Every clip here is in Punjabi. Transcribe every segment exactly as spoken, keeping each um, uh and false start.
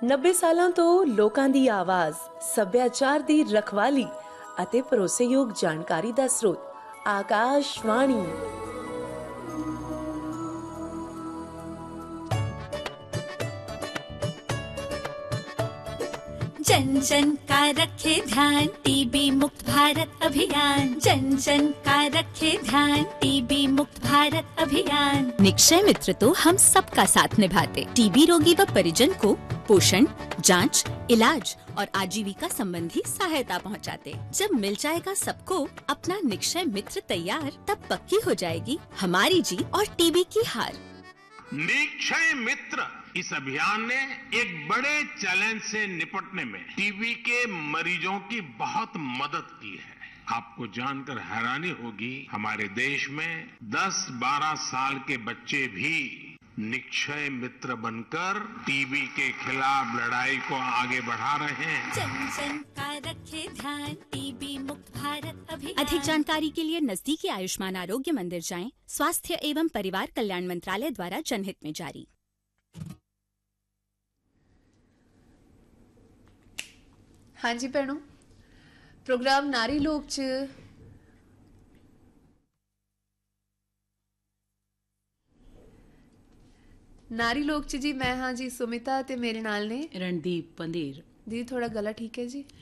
ਨੱਬੇ ਸਾਲਾਂ ਤੋਂ ਲੋਕਾਂ ਦੀ ਆਵਾਜ਼, ਸੱਭਿਆਚਾਰ ਦੀ ਰਖਵਾਲੀ ਅਤੇ ਭਰੋਸੇਯੋਗ ਜਾਣਕਾਰੀ ਦਾ ਸਰੋਤ ਆਕਾਸ਼ਵਾਣੀ। जन जन का रखे ध्यान, टीबी मुक्त भारत अभियान। जन जन का रखे ध्यान, टीबी मुक्त भारत अभियान। निक्षय मित्र तो हम सबका साथ निभाते। टीबी रोगी व परिजन को पोषण, जांच, इलाज और आजीविका संबंधी सहायता पहुंचाते। जब मिल जाएगा सबको अपना निक्षय मित्र तैयार, तब पक्की हो जाएगी हमारी जीत और टीबी की हार। निक्षय मित्र इस अभियान ने एक बड़े चैलेंज से निपटने में टीबी के मरीजों की बहुत मदद की है। आपको जानकर हैरानी होगी, हमारे देश में दस बारह साल के बच्चे भी निक्षय मित्र बनकर टीबी के खिलाफ लड़ाई को आगे बढ़ा रहे हैं। जन जन का रखे ध्यान, टीबी मुक्त भारत अभियान। अधिक जानकारी के लिए नजदीकी आयुष्मान आरोग्य मंदिर जाएं। स्वास्थ्य एवं परिवार कल्याण मंत्रालय द्वारा जनहित में जारी। हाँ जी भैनों, प्रोग्राम नारी लोक च नारी लोक च जी मैं हाँ जी सुमिता ते मेरे नाल ने रणदीप पंधेर। दीदी थोड़ा गला ठीक है जी?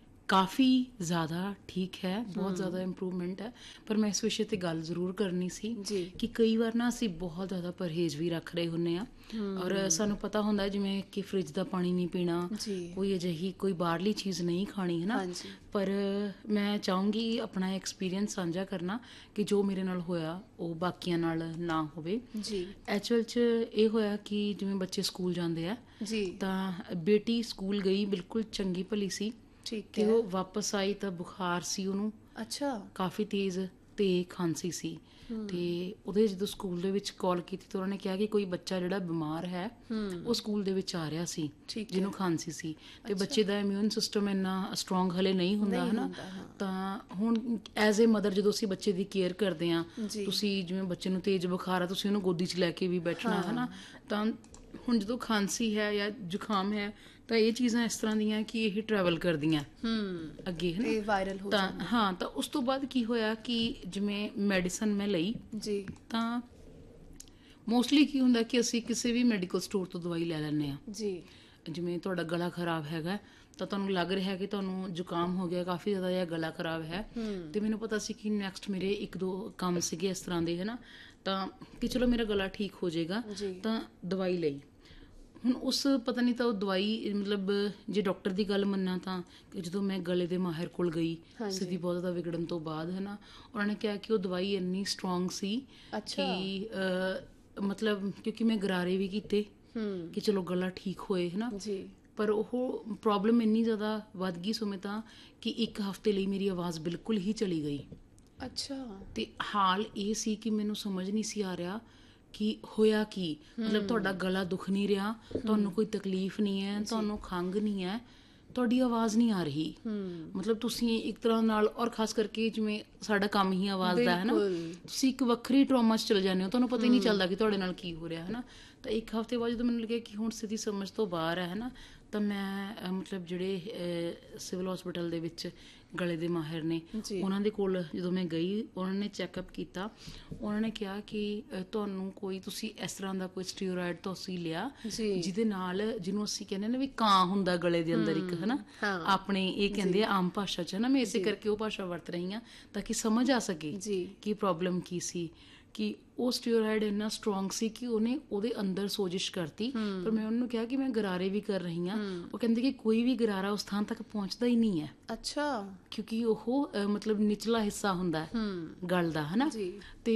ਕਾਫੀ ਜ਼ਿਆਦਾ ਠੀਕ ਹੈ, ਬਹੁਤ ਜ਼ਿਆਦਾ ਇੰਪਰੂਵਮੈਂਟ ਹੈ। ਪਰ ਮੈਂ ਇਸ ਵਿਸ਼ੇ ਤੇ ਗੱਲ ਜ਼ਰੂਰ ਕਰਨੀ ਸੀ ਕਿ ਕਈ ਵਾਰ ਨਾ ਅਸੀਂ ਬਹੁਤ ਜ਼ਿਆਦਾ ਪਰਹੇਜ਼ ਵੀ ਰੱਖ ਰਹੇ ਹੁੰਦੇ ਹਾਂ ਔਰ ਸਾਨੂੰ ਪਤਾ ਹੁੰਦਾ ਜਿਵੇਂ ਕਿ ਫਰਿੱਜ ਦਾ ਪਾਣੀ ਨਹੀਂ ਪੀਣਾ, ਕੋਈ ਅਜਿਹੀ ਕੋਈ ਬਾਹਰਲੀ ਚੀਜ਼ ਨਹੀਂ ਖਾਣੀ, ਹੈ ਨਾ। ਪਰ ਮੈਂ ਚਾਹੂੰਗੀ ਆਪਣਾ ਐਕਸਪੀਰੀਅੰਸ ਸਾਂਝਾ ਕਰਨਾ ਕਿ ਜੋ ਮੇਰੇ ਨਾਲ ਹੋਇਆ ਉਹ ਬਾਕੀਆਂ ਨਾਲ ਨਾ ਹੋਵੇ। ਐਕਚੁਅਲ 'ਚ ਇਹ ਹੋਇਆ ਕਿ ਜਿਵੇਂ ਬੱਚੇ ਸਕੂਲ ਜਾਂਦੇ ਆ ਤਾਂ ਬੇਟੀ ਸਕੂਲ ਗਈ, ਬਿਲਕੁਲ ਚੰਗੀ ਭਲੀ ਸੀ ਤੇ ਉਹ ਵਾਪਸ ਆਈ ਤਾਂ ਬੁਖਾਰ ਸੀ ਉਹਨੂੰ, ਅੱਛਾ ਕਾਫੀ ਤੇਜ਼, ਤੇ ਖਾਂਸੀ ਸੀ। ਤੇ ਉਹਦੇ ਜਦੋਂ ਸਕੂਲ ਦੇ ਵਿੱਚ ਕਾਲ ਕੀਤੀ ਤਾਂ ਉਹਨਾਂ ਨੇ ਕਿਹਾ ਕਿ ਕੋਈ ਬੱਚਾ ਜਿਹੜਾ ਬਿਮਾਰ ਹੈ ਉਹ ਸਕੂਲ ਦੇ ਵਿੱਚ ਆ ਰਿਹਾ ਸੀ ਜਿਹਨੂੰ ਖਾਂਸੀ ਸੀ, ਤੇ ਬੱਚੇ ਦਾ ਇਮਿਊਨ ਸਿਸਟਮ ਇੰਨਾ ਸਟਰੋਂਗ ਹਲੇ ਨਹੀਂ ਹੁੰਦਾ, ਹੈ ਨਾ। ਤਾਂ ਹੁਣ ਐਜ਼ ਏ ਮਦਰ ਜਦੋਂ ਅਸੀਂ ਬੱਚੇ ਦੀ ਕੇਅਰ ਕਰਦੇ ਹਾਂ, ਤੁਸੀਂ ਜਿਵੇਂ ਬੱਚੇ ਨੂੰ ਤੇਜ਼ ਬੁਖਾਰ ਆ, ਤੁਸੀਂ ਉਹਨੂੰ ਗੋਦੀ 'ਚ ਲੈ ਕੇ ਵੀ ਬੈਠਣਾ, ਹੈ ਨਾ। ਤਾਂ ਹੁਣ ਜਦੋਂ ਖਾਂਸੀ ਹੈ ਜਾਂ ਜ਼ੁਕਾਮ ਹੈ ਤਾਂ ਇਹ ਚੀਜ਼ਾਂ ਇਸ ਤਰ੍ਹਾਂ ਦੀਆਂ ਕਿ ਇਹ ਟਰੈਵਲ ਕਰਦੀਆਂ ਅੱਗੇ, ਹੈ ਨਾ, ਵਾਇਰਲ ਹੋ ਜਾਂਦੀਆਂ। ਹਾਂ, ਤਾਂ ਉਸ ਤੋਂ ਬਾਅਦ ਕੀ ਹੋਇਆ ਕਿ ਜਿਵੇਂ ਮੈਡੀਸਨ ਮੈਂ ਲਈ ਜੀ, ਤਾਂ ਮੋਸਟਲੀ ਕੀ ਹੁੰਦਾ ਕਿ ਅਸੀਂ ਕਿਸੇ ਵੀ ਮੈਡੀਕਲ ਸਟੋਰ ਤੋਂ ਦਵਾਈ ਲੈ ਲੈਂਦੇ ਹਾਂ ਜੀ। ਜਿਵੇਂ ਤੁਹਾਡਾ ਗਲਾ ਖਰਾਬ ਹੈਗਾ ਤਾਂ ਤੁਹਾਨੂੰ ਲੱਗ ਰਿਹਾ ਕਿ ਤੁਹਾਨੂੰ ਜ਼ੁਕਾਮ ਹੋ ਗਿਆ ਕਾਫੀ ਜ਼ਿਆਦਾ ਜਾਂ ਗਲਾ ਖਰਾਬ ਹੈ, ਤੇ ਮੈਨੂੰ ਪਤਾ ਸੀ ਕਿ ਨੈਕਸਟ ਮੇਰੇ ਇੱਕ ਦੋ ਕੰਮ ਸੀਗੇ ਇਸ ਤਰ੍ਹਾਂ ਦੇ, ਹੈ ਨਾ, ਤਾਂ ਕਿ ਚਲੋ ਮੇਰਾ ਗਲਾ ਠੀਕ ਹੋ ਜਾਏਗਾ, ਤਾਂ ਦਵਾਈ ਲਈ। ਹੁਣ ਉਸ ਪਤਾ ਨਹੀਂ ਤਾਂ ਉਹ ਦਵਾਈ ਮਤਲਬ ਜੇ ਡਾਕਟਰ ਦੀ ਗੱਲ ਮੰਨਾਂ ਤਾਂ ਜਦੋਂ ਮੈਂ ਗਲੇ ਦੇ ਮਾਹਿਰ ਕੋਲ ਗਈ ਸਥਿਤੀ ਬਹੁਤ ਜ਼ਿਆਦਾ ਵਿਗੜਨ ਤੋਂ ਬਾਅਦ, ਹੈ ਨਾ, ਉਹਨਾਂ ਨੇ ਕਿਹਾ ਕਿ ਉਹ ਦਵਾਈ ਇੰਨੀ ਸਟਰੋਂਗ ਸੀ ਕਿ ਮਤਲਬ ਕਿਉਂਕਿ ਮੈਂ ਗਰਾਰੇ ਵੀ ਕੀਤੇ ਕਿ ਚਲੋ ਗਲਾ ਠੀਕ ਹੋਏ, ਹੈ ਨਾ, ਪਰ ਉਹ ਪ੍ਰੋਬਲਮ ਇੰਨੀ ਜ਼ਿਆਦਾ ਵੱਧ ਗਈ ਸੁਮਿਤਾ ਕਿ ਇੱਕ ਹਫ਼ਤੇ ਲਈ ਮੇਰੀ ਆਵਾਜ਼ ਬਿਲਕੁਲ ਹੀ ਚਲੀ ਗਈ। ਅੱਛਾ। ਤੇ ਹਾਲ ਇਹ ਸੀ ਕਿ ਮੈਨੂੰ ਸਮਝ ਨਹੀਂ ਸੀ ਆ ਰਿਹਾ ਕਿ ਹੋਇਆ ਕੀ, ਮਤਲਬ ਤੁਹਾਡਾ ਗਲਾ ਦੁੱਖ ਨਹੀਂ ਰਿਹਾ, ਤੁਹਾਨੂੰ ਕੋਈ ਤਕਲੀਫ ਨਹੀਂ ਹੈ, ਤੁਹਾਨੂੰ ਖੰਘ ਨਹੀਂ ਹੈ, ਤੁਹਾਡੀ ਆਵਾਜ਼ ਨਹੀਂ ਆ ਰਹੀ, ਮਤਲਬ ਤੁਸੀਂ ਇੱਕ ਤਰ੍ਹਾਂ ਨਾਲ, ਔਰ ਖਾਸ ਕਰਕੇ ਜਿਵੇਂ ਸਾਡਾ ਕੰਮ ਹੀ ਆਵਾਜ਼ ਦਾ ਹੈ ਨਾ, ਤੁਸੀਂ ਇੱਕ ਵੱਖਰੀ ਟਰੋਮਾ 'ਚ ਚਲੇ ਜਾਂਦੇ ਹੋ, ਤੁਹਾਨੂੰ ਪਤਾ ਹੀ ਨਹੀਂ ਚੱਲਦਾ ਕਿ ਤੁਹਾਡੇ ਨਾਲ ਕੀ ਹੋ ਰਿਹਾ, ਹੈ ਨਾ। ਤਾਂ ਇੱਕ ਹਫ਼ਤੇ ਬਾਅਦ ਜਦੋਂ ਮੈਨੂੰ ਲੱਗਿਆ ਕਿ ਹੁਣ ਸਥਿਤੀ ਸਮਝ ਤੋਂ ਬਾਹਰ ਹੈ ਨਾ, ਤਾਂ ਮੈਂ ਮਤਲਬ ਜਿਹੜੇ ਸਿਵਲ ਹੌਸਪੀਟਲ ਦੇ ਵਿੱਚ ਗਲੇ ਦੇ ਮਾਹਿਰ ਨੇ ਉਹਨਾਂ ਦੇ ਕੋਲ ਜਦੋਂ ਮੈਂ ਗਈ, ਉਹਨਾਂ ਨੇ ਚੈੱਕਅਪ ਕੀਤਾ, ਉਹਨਾਂ ਨੇ ਕਿਹਾ ਕਿ ਤੁਹਾਨੂੰ ਕੋਈ ਤੁਸੀਂ ਇਸ ਤਰ੍ਹਾਂ ਦਾ ਕੋਈ ਸਟੀਰੋਇਡ ਤੁਸੀਂ ਲਿਆ ਜਿਹਦੇ ਨਾਲ, ਜਿਹਨੂੰ ਅਸੀਂ ਕਹਿੰਦੇ ਨਾ ਵੀ ਕਾਂ ਹੁੰਦਾ ਗਲੇ ਦੇ ਅੰਦਰ ਇੱਕ, ਹੈ ਨਾ, ਆਪਣੇ ਇਹ ਕਹਿੰਦੇ ਆ ਆਮ ਭਾਸ਼ਾ 'ਚ, ਹੈ ਨਾ, ਮੈਂ ਇਸੇ ਕਰਕੇ ਉਹ ਭਾਸ਼ਾ ਵਰਤ ਰਹੀ ਹਾਂ ਤਾਂ ਕਿ ਸਮਝ ਆ ਸਕੇ ਕਿ ਪ੍ਰੋਬਲਮ ਕੀ ਸੀ। ਕਿ ਉਹ ਸਟੀਰੋਇਡ ਇੰਨਾ ਸਟਰੋਂਗ ਸੀ ਕਿ ਉਹਨੇ ਉਹਦੇ ਅੰਦਰ ਸੋਜਿਸ਼ ਕਰਤੀ। ਪਰ ਮੈਂ ਉਹਨੂੰ ਕਿਹਾ ਕਿ ਮੈਂ ਗਰਾਰੇ ਵੀ ਕਰ ਰਹੀ ਹਾਂ, ਉਹ ਕਹਿੰਦੇ ਕਿ ਕੋਈ ਵੀ ਗਰਾਰਾ ਉਸ ਥਾਂ ਤੱਕ ਪਹੁੰਚਦਾ ਹੀ ਨਹੀਂ ਹੈ। ਅੱਛਾ। ਕਿਉਂਕਿ ਉਹ ਮਤਲਬ ਨਿਚਲਾ ਹਿੱਸਾ ਹੁੰਦਾ ਗਲ ਦਾ, ਹੈ ਨਾ, ਤੇ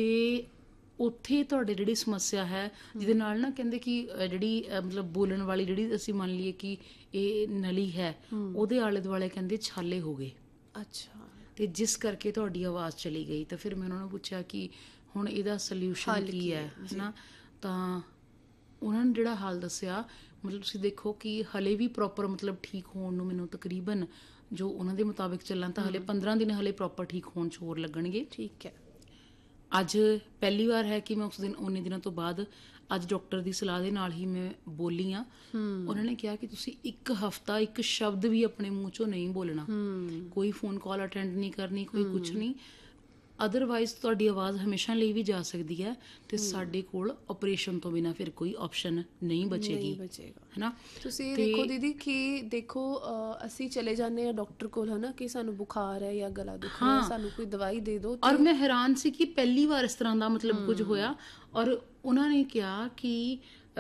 ਉੱਥੇ ਤੁਹਾਡੇ ਜਿਹੜੀ ਸਮੱਸਿਆ ਹੈ ਜਿਹਦੇ ਨਾਲ ਨਾ ਕਹਿੰਦੇ ਕਿ ਜਿਹੜੀ ਮਤਲਬ ਬੋਲਣ ਵਾਲੀ ਜਿਹੜੀ ਅਸੀਂ ਮੰਨ ਲਈਏ ਕਿ ਇਹ ਨਲੀ ਹੈ, ਉਹਦੇ ਆਲੇ ਦੁਆਲੇ ਕਹਿੰਦੇ ਛਾਲੇ ਹੋ ਗਏ। ਅੱਛਾ। ਤੇ ਜਿਸ ਕਰਕੇ ਤੁਹਾਡੀ ਆਵਾਜ਼ ਚਲੀ ਗਈ। ਤਾਂ ਫਿਰ ਮੈਂ ਉਹਨਾਂ ਨੂੰ ਪੁੱਛਿਆ ਕਿ ਹੁਣ ਇਹਦਾ ਸਲਿਊਸ਼ਨ ਕੀ ਹੈ, ਹੈ ਨਾ। ਤਾਂ ਉਹਨਾਂ ਨੇ ਜਿਹੜਾ ਹਾਲ ਦੱਸਿਆ, ਮਤਲਬ ਤੁਸੀਂ ਦੇਖੋ ਕਿ ਹਲੇ ਵੀ ਪ੍ਰੋਪਰ ਮਤਲਬ ਠੀਕ ਹੋਣ ਨੂੰ ਮੈਨੂੰ ਤਕਰੀਬਨ ਜੋ ਉਹਨਾਂ ਦੇ ਮੁਤਾਬਿਕ ਚੱਲਾਂ ਤਾਂ ਹਲੇ ਪੰਦਰਾਂ ਦਿਨ ਹਲੇ ਪ੍ਰੋਪਰ ਠੀਕ ਹੋਣ 'ਚ ਹੋਰ ਲੱਗਣਗੇ। ਠੀਕ ਹੈ। ਅੱਜ ਪਹਿਲੀ ਵਾਰ ਹੈ ਕਿ ਮੈਂ ਉਸ ਦਿਨ ਉਨੇ ਦਿਨਾਂ ਤੋਂ ਬਾਅਦ ਅੱਜ ਡਾਕਟਰ ਦੀ ਸਲਾਹ ਦੇ ਨਾਲ ਹੀ ਮੈਂ ਬੋਲੀ ਆ। ਉਹਨਾਂ ਨੇ ਕਿਹਾ ਕਿ ਤੁਸੀਂ ਇੱਕ ਹਫਤਾ ਇੱਕ ਸ਼ਬਦ ਵੀ ਆਪਣੇ ਮੂੰਹ ਚੋਂ ਨਹੀਂ ਬੋਲਣਾ, ਕੋਈ ਫੋਨ ਕਾਲ ਅਟੈਂਡ ਨਹੀਂ ਕਰਨੀ, ਕੋਈ ਕੁਝ ਨਹੀਂ, ਅਦਰਵਾਈਜ਼ ਤੁਹਾਡੀ ਆਵਾਜ਼ ਹਮੇਸ਼ਾ ਲਈ ਵੀ ਜਾ ਸਕਦੀ ਹੈ ਤੇ ਸਾਡੇ ਕੋਲ ਆਪਰੇਸ਼ਨ ਤੋਂ ਬਿਨਾ ਫਿਰ ਕੋਈ ਆਪਸ਼ਨ ਨਹੀਂ ਬਚੇਗੀ, ਹੈ ਨਾ। ਤੁਸੀਂ ਦੇਖੋ ਦੀਦੀ ਕਿ ਦੇਖੋ ਅਹ, ਅਸੀਂ ਚਲੇ ਜਾਂਦੇ ਆ ਡਾਕਟਰ ਕੋਲ, ਹੈ ਨਾ, ਕਿ ਸਾਨੂੰ ਬੁਖਾਰ ਹੈ ਜਾਂ ਗਲਾ ਦੁਖ ਰਿਹਾ, ਸਾਨੂੰ ਕੋਈ ਦਵਾਈ ਦੇ ਦਿਓ। ਔਰ ਮੈਂ ਹੈਰਾਨ ਸੀ ਕਿ ਪਹਿਲੀ ਵਾਰ ਇਸ ਤਰ੍ਹਾਂ ਦਾ ਮਤਲਬ ਕੁਝ ਹੋਇਆ। ਔਰ ਉਹਨਾਂ ਨੇ ਕਿਹਾ ਕਿ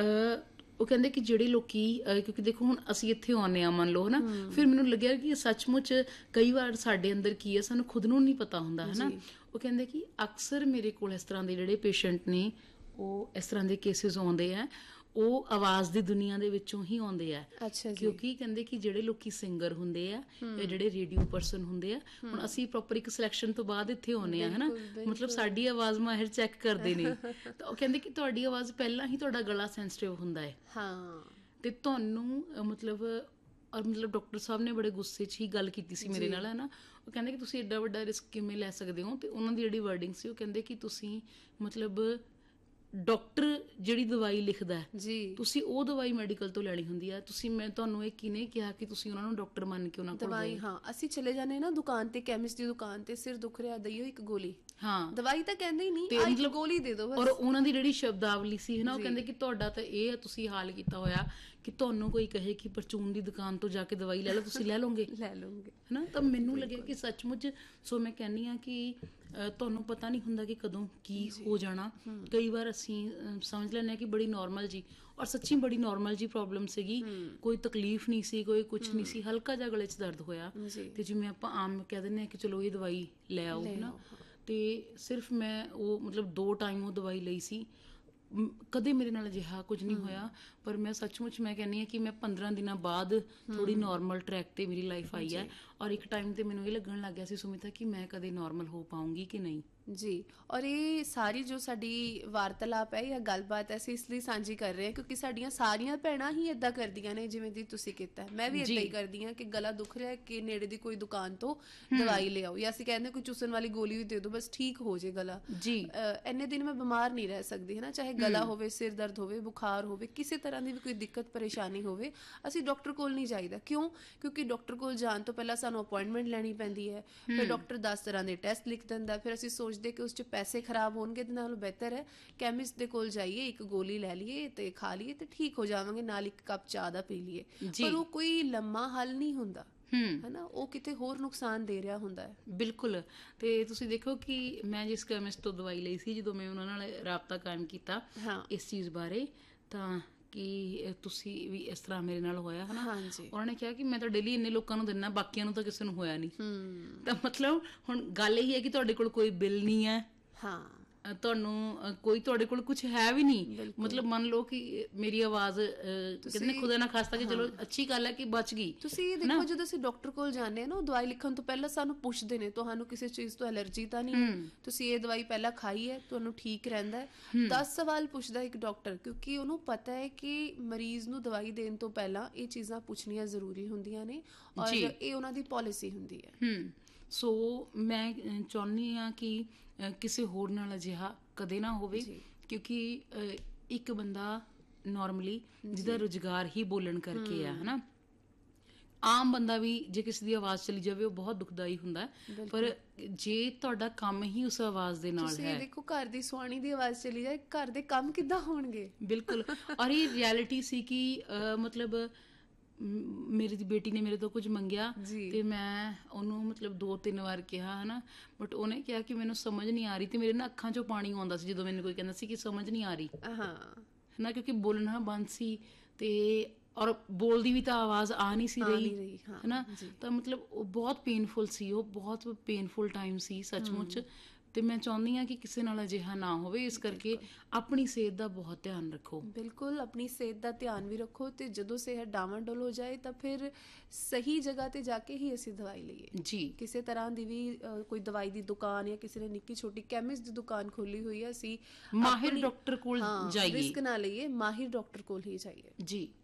ਉਹ ਕਹਿੰਦੇ ਕਿ ਜਿਹੜੇ ਲੋਕੀ ਕਿਉਂਕਿ ਦੇਖੋ ਹੁਣ ਅਸੀਂ ਇੱਥੇ ਆਉਂਦੇ ਹਾਂ ਮੰਨ ਲਓ, ਹੈ ਨਾ, ਫਿਰ ਮੈਨੂੰ ਲੱਗਿਆ ਕਿ ਸੱਚਮੁੱਚ ਕਈ ਵਾਰ ਸਾਡੇ ਅੰਦਰ ਕੀ ਹੈ ਸਾਨੂੰ ਖੁਦ ਨੂੰ ਨਹੀਂ ਪਤਾ ਹੁੰਦਾ, ਹੈ ਨਾ। ਉਹ ਕਹਿੰਦੇ ਕਿ ਅਕਸਰ ਮੇਰੇ ਕੋਲ ਇਸ ਤਰ੍ਹਾਂ ਦੇ ਜਿਹੜੇ ਪੇਸ਼ੈਂਟ ਨੇ, ਉਹ ਇਸ ਤਰ੍ਹਾਂ ਦੇ ਕੇਸਿਸ ਆਉਂਦੇ ਆ, ਉਹ ਆਵਾਜ਼ ਦੀ ਦੁਨੀਆ ਦੇ ਵਿੱਚੋਂ ਹੀ ਆਉਂਦੇ ਆ। ਕਿਉਂਕਿ ਕਹਿੰਦੇ ਕਿ ਜਿਹੜੇ ਲੋਕੀ ਸਿੰਗਰ ਹੁੰਦੇ ਆ ਜਾਂ ਜਿਹੜੇ ਰੇਡੀਓ ਪਰਸਨ ਹੁੰਦੇ ਆ, ਹੁਣ ਅਸੀਂ ਪ੍ਰੋਪਰ ਇੱਕ ਸਿਲੈਕਸ਼ਨ ਤੋਂ ਬਾਅਦ ਇੱਥੇ ਆਉਂਦੇ ਆ, ਹੈ ਨਾ, ਮਤਲਬ ਸਾਡੀ ਆਵਾਜ਼ ਮਾਹਿਰ ਚੈੱਕ ਕਰਦੇ ਨੇ। ਤਾਂ ਉਹ ਕਹਿੰਦੇ ਕਿ ਤੁਹਾਡੀ ਆਵਾਜ਼ ਪਹਿਲਾਂ ਹੀ ਤੁਹਾਡਾ ਗਲਾ ਸੈਂਸਿਟਿਵ ਹੁੰਦਾ ਹੈ, ਹਾਂ, ਤੇ ਤੁਹਾਨੂੰ ਮਤਲਬ ਔਰ ਮਤਲਬ ਡਾਕਟਰ ਸਾਹਿਬ ਨੇ ਬੜੇ ਗੁੱਸੇ 'ਚ ਹੀ ਗੱਲ ਕੀਤੀ ਸੀ ਮੇਰੇ ਨਾਲ, ਹੈ ਨਾ। ਉਹ ਕਹਿੰਦੇ ਕਿ ਤੁਸੀਂ ਐਡਾ ਵੱਡਾ ਰਿਸਕ ਕਿਵੇਂ ਲੈ ਸਕਦੇ ਹੋ, ਤੇ ਉਹਨਾਂ ਦੀ ਜਿਹੜੀ ਵਰਡਿੰਗ ਸੀ ਉਹ ਕਹਿੰਦੇ ਕਿ ਤੁਸੀਂ ਮਤਲਬ ਡਾਕਟਰ ਜਿਹੜੀ ਦਵਾਈ ਲਿਖਦਾ ਜੀ, ਤੁਸੀਂ ਉਹ ਦਵਾਈ ਮੈਡੀਕਲ ਤੋਂ ਲੈਣੀ ਹੁੰਦੀ ਆ। ਤੁਸੀਂ ਮੈਂ ਤੁਹਾਨੂੰ ਇਹ ਕਿਹਨੇ ਕਿਹਾ ਕਿ ਤੁਸੀਂ ਉਹਨਾਂ ਨੂੰ ਡਾਕਟਰ ਮੰਨ ਕੇ ਉਹਨਾਂ ਕੋਲ ਦਵਾਈ, ਹਾਂ, ਅਸੀਂ ਚਲੇ ਜਾਂਦੇ ਨਾ ਦੁਕਾਨ ਤੇ, ਕੈਮਿਸਟ ਦੀ ਦੁਕਾਨ ਤੇ, ਸਿਰ ਦੁਖ ਰਿਹਾ ਦਈਓ ਇੱਕ ਗੋਲੀ, ਹਾਂ, ਦਵਾਈ ਤਾਂ ਕਹਿੰਦੇ ਹੀ ਨਹੀਂ, ਆ ਇੱਕ ਗੋਲੀ ਦੇ ਦਿਓ ਬਸ। ਔਰ ਉਹਨਾਂ ਦੀ ਜਿਹੜੀ ਸ਼ਬਦਾਵਲੀ ਸੀ, ਹੈ ਨਾ, ਉਹ ਕਹਿੰਦੇ ਕਿ ਤੁਹਾਡਾ ਤਾਂ ਇਹ ਹੈ, ਤੁਸੀਂ ਹਾਲ ਕੀਤਾ ਹੋਇਆ ਕਿ ਤੁਹਾਨੂੰ ਕੋਈ ਕਹੇ ਕਿ ਪਰਚੂਨ ਦੀ ਦੁਕਾਨ ਤੋਂ ਜਾ ਕੇ ਦਵਾਈ ਲੈ ਲਓ, ਤੁਸੀਂ ਲੈ ਲਓਗੇ ਲੈ ਲਓਗੇ, ਹੈ ਨਾ। ਤਾਂ ਮੈਨੂੰ ਲੱਗਿਆ ਕਿ ਸੱਚਮੁੱਚ, ਸੋ ਮੈਂ ਕਹਿੰਦੀ ਹਾਂ ਕਿ ਤੁਹਾਨੂੰ ਪਤਾ ਨਹੀਂ ਹੁੰਦਾ ਕਿ ਕਦੋਂ ਕੀ ਹੋ ਜਾਣਾ। ਕਈ ਵਾਰ ਅਸੀਂ ਸਮਝ ਲੈਂਦੇ ਹਾਂ ਕਿ ਬੜੀ ਨੋਰਮਲ ਜੀ, ਔਰ ਸੱਚੀ ਬੜੀ ਨੋਰਮਲ ਜੀ ਪ੍ਰੋਬਲਮ ਸੀਗੀ, ਕੋਈ ਤਕਲੀਫ ਨਹੀਂ ਸੀ, ਕੋਈ ਕੁਝ ਨਹੀਂ ਸੀ, ਹਲਕਾ ਜਿਹਾ ਗਲੇ 'ਚ ਦਰਦ ਹੋਇਆ ਤੇ ਜਿਵੇਂ ਆਪਾਂ ਆਮ ਕਹਿ ਦਿੰਦੇ ਹਾਂ ਕਿ ਚਲੋ ਇਹ ਦਵਾਈ ਲੈ ਆਓ, ਹੈ ਨਾ। ਤੇ ਸਿਰਫ ਮੈਂ ਉਹ ਮਤਲਬ ਦੋ ਟਾਈਮ ਉਹ ਦਵਾਈ ਲਈ ਸੀ, ਕਦੇ ਮੇਰੇ ਨਾਲ ਅਜਿਹਾ ਕੁਝ ਨਹੀਂ ਹੋਇਆ। ਪਰ ਮੈਂ ਸੱਚਮੁੱਚ ਮੈਂ ਕਹਿੰਦੀ ਹਾਂ ਕਿ ਮੈਂ ਪੰਦਰਾਂ ਦਿਨਾਂ ਬਾਅਦ ਥੋੜੀ ਨੋਰਮਲ ਟਰੈਕ ਤੇ ਮੇਰੀ ਲਾਈਫ ਆਈ ਹੈ। ਔਰ ਇੱਕ ਟਾਈਮ ਤੇ ਮੈਨੂੰ ਇਹ ਲੱਗਣ ਲੱਗ ਗਿਆ ਸੀ ਸੁਮਿਤਾ ਕਿ ਮੈਂ ਕਦੇ ਨੋਰਮਲ ਹੋ ਪਾਊਂਗੀ ਕਿ ਨਹੀਂ ਜੀ। ਔਰ ਇਹ ਸਾਰੀ ਜੋ ਸਾਡੀ ਵਾਰਤਾਲਾਪ ਹੈ ਜਾਂ ਗੱਲਬਾਤ ਹੈ, ਅਸੀਂ ਇਸ ਲਈ ਸਾਂਝੀ ਕਰ ਰਹੇ ਹਾਂ ਕਿਉਂਕਿ ਸਾਡੀਆਂ ਸਾਰੀਆਂ ਭੈਣਾਂ ਹੀ ਏਦਾਂ ਕਰਦੀਆਂ ਨੇ ਜਿਵੇਂ ਦੀ ਤੁਸੀਂ ਕੀਤਾ। ਮੈਂ ਵੀ ਏਦਾਂ ਹੀ ਕਰਦੀ ਹਾਂ ਕਿ ਗਲਾ ਦੁਖ ਰਿਹਾ ਕਿ ਨੇੜੇ ਦੀ ਕੋਈ ਦੁਕਾਨ ਤੋਂ ਦਵਾਈ ਲਿਆਓ, ਜਾਂ ਅਸੀਂ ਕਹਿੰਦੇ ਕੋਈ ਚੂਸਣ ਵਾਲੀ ਗੋਲੀ ਵੀ ਦੇ ਦਿਓ, ਬਸ ਠੀਕ ਹੋ ਜੇ ਗਲਾ ਜੀ। ਇੰਨੇ ਦਿਨ ਮੈਂ ਬਿਮਾਰ ਨਹੀਂ ਰਹਿ ਸਕਦੀ, ਹੈ ਨਾ, ਚਾਹੇ ਗਲਾ ਹੋਵੇ, ਸਿਰ ਦਰਦ ਹੋਵੇ, ਬੁਖਾਰ ਹੋਵੇ, ਕਿਸੇ ਤਰ੍ਹਾਂ ਦੀ ਵੀ ਕੋਈ ਦਿੱਕਤ ਪਰੇਸ਼ਾਨੀ ਹੋਵੇ, ਅਸੀਂ ਡਾਕਟਰ ਕੋਲ ਨਹੀਂ ਜਾਈਦਾ। ਕਿਉਂ? ਕਿਉਂਕਿ ਡਾਕਟਰ ਕੋਲ ਜਾਣ ਤੋਂ ਪਹਿਲਾਂ ਸਾਨੂੰ ਅਪੁਆਇੰਟਮੈਂਟ ਲੈਣੀ ਪੈਂਦੀ ਹੈ, ਫਿਰ ਡਾਕਟਰ ਦਸ ਤਰ੍ਹਾਂ ਦੇ ਟੈਸਟ ਲਿਖ ਦਿੰਦਾ, ਫਿਰ ਅਸੀਂ ਸੋਚਦੇ ਕਿ ਉਸ 'ਚ ਪੈਸੇ ਖਰਾਬ ਹੋਣਗੇ, ਤੇ ਨਾਲੋਂ ਬਿਹਤਰ ਹੈ ਕੈਮਿਸਟ ਦੇ ਕੋਲ ਜਾਈਏ, ਇੱਕ ਗੋਲੀ ਲੈ ਲਈਏ ਤੇ ਖਾ ਲਈਏ ਤੇ ਠੀਕ ਹੋ ਜਾਵਾਂਗੇ, ਨਾਲ ਇੱਕ ਕੱਪ ਚਾਹ ਦਾ ਪੀ ਲਈਏ। ਪਰ ਉਹ ਕੋਈ ਲੰਮਾ ਹੱਲ ਨਹੀਂ ਹੁੰਦਾ, ਹੈ ਨਾ, ਉਹ ਕਿਤੇ ਹੋਰ ਨੁਕਸਾਨ ਦੇ ਰਿਹਾ ਹੁੰਦਾ ਹੈ। ਬਿਲਕੁਲ। ਤੇ ਤੁਸੀਂ ਦੇਖੋ ਕਿ ਮੈਂ ਜਿਸ ਕੈਮਿਸਟ ਤੋਂ ਦਵਾਈ ਲਈ ਸੀ, ਜਦੋਂ ਮੈਂ ਉਹਨਾਂ ਨਾਲ ਰਾਬਤਾ ਕਾਇਮ ਕੀਤਾ ਇਸ ਚੀਜ਼ ਬਾਰੇ, ਤਾਂ ਕਿ ਤੁਸੀਂ ਵੀ ਇਸ ਤਰ੍ਹਾਂ ਮੇਰੇ ਨਾਲ ਹੋਇਆ, ਹੈ ਨਾ, ਉਹਨਾਂ ਨੇ ਕਿਹਾ ਕਿ ਮੈਂ ਤਾਂ ਡੇਲੀ ਇੰਨੇ ਲੋਕਾਂ ਨੂੰ ਦਿੰਦਾ, ਬਾਕੀਆਂ ਨੂੰ ਤਾਂ ਕਿਸੇ ਨੂੰ ਹੋਇਆ ਨਹੀਂ। ਤਾਂ ਮਤਲਬ ਹੁਣ ਗੱਲ ਇਹੀ ਹੈ ਕਿ ਤੁਹਾਡੇ ਕੋਲ ਕੋਈ ਬਿੱਲ ਨਹੀਂ ਹੈ, ਹਾਂ, ਤੁਹਾਨੂੰ ਕੋਈ ਤੁਹਾਡੇ ਕੋਲ ਕੁਝ ਹੈ ਵੀ ਨਹੀਂ, ਮਤਲਬ ਮੰਨ ਲਓ ਕਿ ਮੇਰੀ ਆਵਾਜ਼ ਕਹਿੰਦੇ ਖੁਦਾ ਨਾ ਖਾਸਤਾ ਕਿ ਚਲੋ ਅੱਛੀ ਗੱਲ ਹੈ ਕਿ ਬਚ ਗਈ। ਤੁਸੀਂ ਦੇਖੋ ਜਦੋਂ ਅਸੀਂ ਡਾਕਟਰ ਕੋਲ ਜਾਂਦੇ ਹਾਂ ਨਾ, ਉਹ ਦਵਾਈ ਲਿਖਣ ਤੋਂ ਪਹਿਲਾਂ ਸਾਨੂੰ ਪੁੱਛਦੇ ਨੇ ਤੁਹਾਨੂੰ ਕਿਸੇ ਚੀਜ਼ ਤੋਂ ਐਲਰਜੀ ਤਾਂ ਨਹੀਂ, ਤੁਸੀਂ ਇਹ ਦਵਾਈ ਪਹਿਲਾਂ ਖਾਈ ਹੈ, ਤੁਹਾਨੂੰ ਠੀਕ ਰਹਿੰਦਾ ਹੈ, ਦਸ ਸਵਾਲ ਪੁੱਛਦਾ ਇੱਕ ਡਾਕਟਰ, ਕਿਉਂਕਿ ਉਹਨੂੰ ਪਤਾ ਹੈ ਕਿ ਮਰੀਜ਼ ਨੂੰ ਦਵਾਈ ਦੇਣ ਤੋਂ ਪਹਿਲਾਂ ਇਹ ਚੀਜ਼ਾਂ ਪੁੱਛਣੀਆਂ ਜ਼ਰੂਰੀ ਹੁੰਦੀਆਂ ਨੇ, ਔਰ ਇਹ ਉਹਨਾਂ ਦੀ ਪੋਲਿਸੀ ਹੁੰਦੀ ਹੈ। ਸੋ ਮੈਂ ਚਾਹੁੰਦੀ ਹਾਂ ਕਿ ਕਿਸੇ ਹੋਰ ਨਾਲ ਅਜਿਹਾ ਕਦੇ ਨਾ ਹੋਵੇ, ਕਿਉਂਕਿ ਇੱਕ ਬੰਦਾ ਨੋਰਮਲੀ ਜਿਹਦਾ ਰੁਜ਼ਗਾਰ ਹੀ ਬੋਲਣ ਕਰਕੇ ਆ, ਹੈ ਨਾ, ਆਮ ਬੰਦਾ ਵੀ ਜੇ ਕਿਸੇ ਦੀ ਆਵਾਜ਼ ਚਲੀ ਜਾਵੇ ਉਹ ਬਹੁਤ ਦੁਖਦਾਈ ਹੁੰਦਾ, ਪਰ ਜੇ ਤੁਹਾਡਾ ਕੰਮ ਹੀ ਉਸ ਆਵਾਜ਼ ਦੇ ਨਾਲ ਹੈ, ਦੇਖੋ ਘਰ ਦੀ ਸੁਆਣੀ ਦੀ ਆਵਾਜ਼ ਚਲੀ ਜਾਏ, ਘਰ ਦੇ ਕੰਮ ਕਿੱਦਾਂ ਹੋਣਗੇ। ਬਿਲਕੁਲ। ਔਰ ਇਹ ਰਿਐਲਿਟੀ ਸੀ ਕਿ ਮਤਲਬ ਮੇਰੀ ਦੀ ਬੇਟੀ ਨੇ ਮੇਰੇ ਤੋਂ ਕੁਝ ਮੰਗਿਆ ਤੇ ਮੈਂ ਉਹਨੂੰ ਮਤਲਬ ਦੋ ਤਿੰਨ ਵਾਰ ਕਿਹਾ, ਹੈ ਨਾ, ਬਟ ਉਹਨੇ ਕਿਹਾ ਕਿ ਮੈਨੂੰ ਸਮਝ ਨਹੀਂ ਆ ਰਹੀ, ਤੇ ਮੇਰੇ ਨਾ ਅੱਖਾਂ 'ਚੋਂ ਪਾਣੀ ਆਉਂਦਾ ਸੀ ਜਦੋਂ ਮੈਨੂੰ ਕੋਈ ਕਹਿੰਦਾ ਸੀ ਕਿ ਸਮਝ ਨਹੀਂ ਆ ਰਹੀ, ਹੈ ਨਾ, ਕਿਉਂਕਿ ਬੋਲਣਾ ਬੰਦ ਸੀ ਤੇ ਔਰ ਬੋਲਦੀ ਵੀ ਤਾਂ ਆਵਾਜ਼ ਆ ਨਹੀਂ ਸੀ ਰਹੀ, ਹੈ ਨਾ। ਤਾਂ ਮਤਲਬ ਉਹ ਬਹੁਤ ਪੇਨਫੁਲ ਸੀ, ਉਹ ਬਹੁਤ ਪੇਨਫੁਲ ਟਾਈਮ ਸੀ ਸੱਚਮੁੱਚ। ਤੇ ਮੈਂ ਚਾਹੁੰਦੀ ਹਾਂ ਕਿ ਕਿਸੇ ਨਾਲ ਅਜਿਹਾ ਨਾ ਹੋਵੇ, ਇਸ ਕਰਕੇ ਆਪਣੀ ਸਿਹਤ ਦਾ ਬਹੁਤ ਧਿਆਨ ਰੱਖੋ। ਬਿਲਕੁਲ, ਆਪਣੀ ਸਿਹਤ ਦਾ ਧਿਆਨ ਵੀ ਰੱਖੋ, ਤੇ ਜਦੋਂ ਸਿਹਤ ਡਾਵਾਂਡੋਲ ਹੋ ਜਾਏ ਤਾਂ ਫਿਰ ਸਹੀ ਜਗ੍ਹਾ ਤੇ ਜਾ ਕੇ ਹੀ ਅਸੀਂ ਦਵਾਈ ਲਈਏ ਜੀ। ਕਿਸੇ ਤਰ੍ਹਾਂ ਦੀ ਵੀ ਕੋਈ ਦਵਾਈ ਦੀ ਦੁਕਾਨ ਜਾਂ ਕਿਸੇ ਨੇ ਨਿੱਕੀ ਛੋਟੀ ਕੈਮਿਸਟ ਦੀ ਦੁਕਾਨ ਖੋਲੀ ਹੋਈ ਹੈ, ਅਸੀਂ ਮਾਹਿਰ ਡਾਕਟਰ ਕੋਲ ਜਾਈਏ, ਰਿਸਕ ਨਾ ਲਈਏ, ਮਾਹਿਰ ਡਾਕਟਰ ਕੋਲ ਹੀ ਜਾਈਏ ਜੀ।